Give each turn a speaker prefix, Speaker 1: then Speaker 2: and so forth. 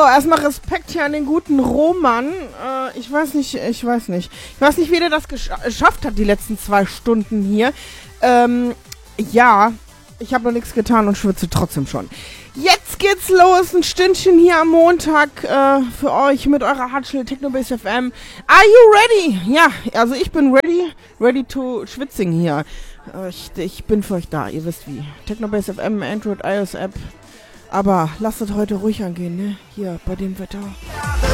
Speaker 1: erstmal Respekt hier an den guten Roman. Ich weiß nicht, wie der das geschafft hat, die letzten 2 Stunden hier. Ja, ich habe noch nichts getan und schwitze trotzdem schon. Jetzt geht's los, ein Stündchen hier am Montag für euch mit eurer Hardshell Technobase FM. Are you ready? Ja, also ich bin ready to schwitzing hier. Ich bin für euch da, ihr wisst wie. Technobase FM, Android, iOS App. Aber lasst es heute ruhig angehen, ne? Hier, bei dem Wetter.